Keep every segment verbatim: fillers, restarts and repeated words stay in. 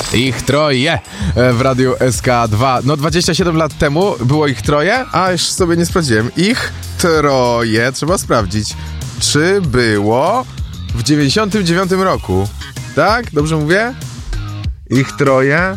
Ich troje w Radiu S K dwa. No dwadzieścia siedem lat temu było ich troje, a już sobie nie sprawdziłem. Ich troje, trzeba sprawdzić. Czy było w dziewięćdziesiątym dziewiątym roku? Tak? Dobrze mówię? Ich troje.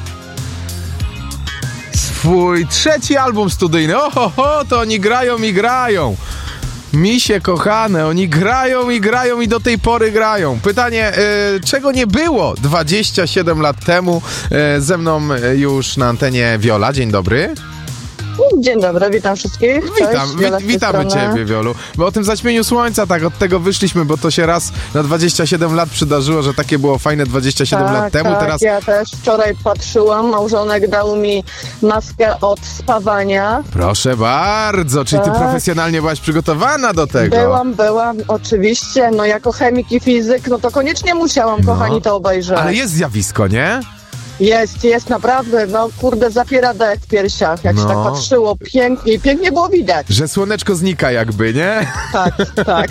Swój trzeci album studyjny. Oho, to oni grają i grają. Misie kochane, oni grają i grają i do tej pory grają. Pytanie, y, czego nie było dwadzieścia siedem lat temu? Y, ze mną już na antenie Wiola. Dzień dobry. Dzień dobry, witam wszystkich. Witam, Cześć, Wiola wi- witamy Ciebie, Wiolu. Bo o tym zaćmieniu słońca, tak, od tego wyszliśmy, bo to się raz na dwadzieścia siedem lat przydarzyło, że takie było fajne dwadzieścia siedem tak, lat temu. Tak, teraz ja też wczoraj patrzyłam, małżonek dał mi maskę od spawania. Proszę bardzo, czyli tak. Ty profesjonalnie byłaś przygotowana do tego. Byłam, byłam, oczywiście, no jako chemik i fizyk, no to koniecznie musiałam, No, kochani, to obejrzeć. Ale jest zjawisko, nie? Jest, jest naprawdę, no kurde, zapiera dech w piersiach, jak No. się tak patrzyło, pięknie i pięknie było widać. Że słoneczko znika jakby, nie? Tak, tak.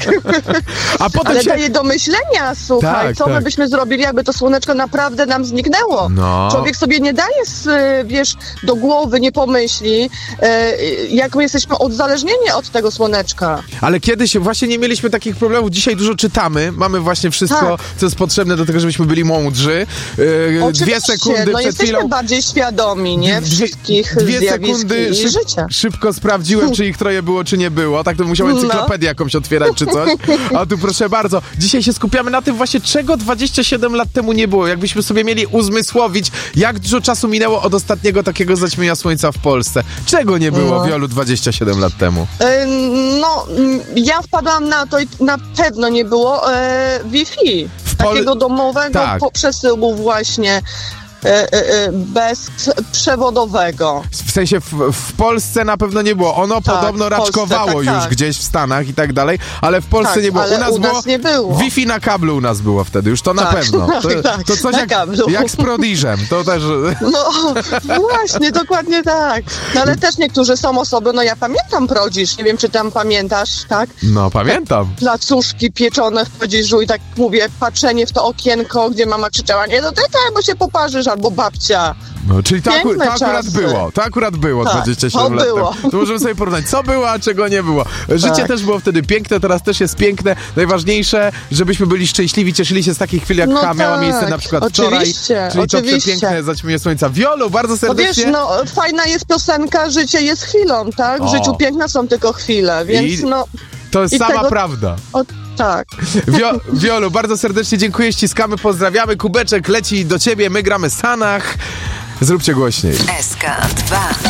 A potem Ale się... daje do myślenia, słuchaj, Tak, co tak. my byśmy zrobili, jakby to słoneczko naprawdę nam zniknęło. No. Człowiek sobie nie daje, z, wiesz, do głowy, nie pomyśli, e, jak my jesteśmy odzależnieni od tego słoneczka. Ale kiedyś właśnie nie mieliśmy takich problemów. Dzisiaj dużo czytamy. Mamy właśnie wszystko, Tak. co jest potrzebne do tego, żebyśmy byli mądrzy. Yy, dwie sekundy no przed jesteśmy chwilą... bardziej świadomi, nie? Dwie, Wszystkich dwie zjawisk sekundy i szyb, życia. szybko sprawdziłem, czy ich troje było, czy nie było. Tak to musiał No. encyklopedię jakąś otwierać, czy coś. A tu proszę bardzo. Dzisiaj się skupiamy na tym właśnie, czego dwadzieścia siedem lat temu nie było. Jakbyśmy sobie mieli uzmysłowić, jak dużo czasu minęło od ostatniego takiego zaćmienia słońca w Polsce. Czego nie było, No. Wiolu, dwadzieścia siedem lat temu? E, no, m, ja wpadłam na to i na pewno nie było e, Wi-Fi. Pol- Takiego domowego Tak. po przesyłu właśnie e, e, e, bezprzewodowego. W sensie w, w Polsce na pewno nie było. Ono Tak, podobno w Polsce, raczkowało tak, już tak. gdzieś w Stanach i tak dalej, ale w Polsce Tak, nie było. ale U nas, u nas było, nie było. Wi-Fi na kablu u nas było wtedy, już to na Tak, pewno. To, tak, to coś na jak, kablu. jak z Prodiżem. To też... No właśnie, dokładnie tak. No ale też niektórzy są osoby, no ja pamiętam Prodzisz, nie wiem czy tam pamiętasz, tak? No, pamiętam. Placuszki pieczone w Prodziżu i tak mówię, patrzenie w to okienko, gdzie mama krzyczała, nie dotykaj, bo się poparzysz, albo babcia. No, czyli to, aku, Piękne to akurat czasy. było. To akurat było Tak, dwadzieścia siedem to lat było. temu. To możemy sobie porównać, co było, a czego nie było. Życie Tak. też było wtedy piękne, teraz też jest piękne. Najważniejsze, żebyśmy byli szczęśliwi, cieszyli się z takich chwil, jak No ta miała tak, miejsce na przykład wczoraj. oczywiście, Czyli to oczywiście. przepiękne zaćmienie słońca. Wiolu, bardzo No serdecznie. wiesz, no fajna jest piosenka, życie jest chwilą, tak? W O. życiu piękne są tylko chwile, więc I- no, To jest i sama tego- prawda. o, tak. Wio- Wiolu, bardzo serdecznie dziękuję, ściskamy, pozdrawiamy. Kubeczek leci do ciebie, my gramy Sanach. Zróbcie głośniej. S K dwa.